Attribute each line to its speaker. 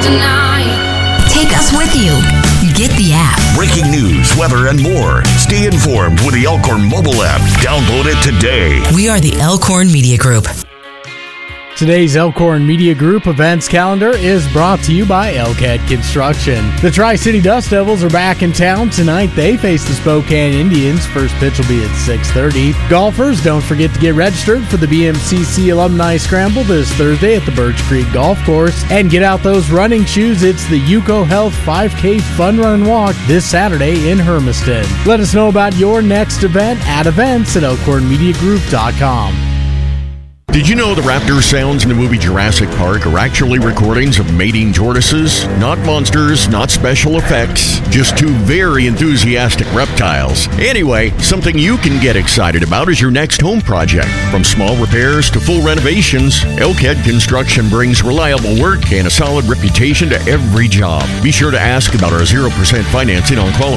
Speaker 1: tonight.
Speaker 2: Take us with you. Get the app.
Speaker 3: Breaking news, weather, and more. Stay informed with the Elkhorn mobile app. Download it today.
Speaker 2: We are the Elkhorn Media Group.
Speaker 4: Today's Elkhorn Media Group events calendar is brought to you by Elkhead Construction. The Tri-City Dust Devils are back in town tonight. They face the Spokane Indians. First pitch will be at 6:30. Golfers, don't forget to get registered for the BMCC Alumni Scramble this Thursday at the Birch Creek Golf Course. And get out those running shoes. It's the Yuko Health 5K Fun Run and Walk this Saturday in Hermiston. Let us know about your next event at events@elkhornmediagroup.com.
Speaker 5: Did you know the raptor sounds in the movie Jurassic Park are actually recordings of mating tortoises? Not monsters, not special effects, just two very enthusiastic reptiles. Anyway, something you can get excited about is your next home project. From small repairs to full renovations, Elkhead Construction brings reliable work and a solid reputation to every job. Be sure to ask about our 0% financing on qualified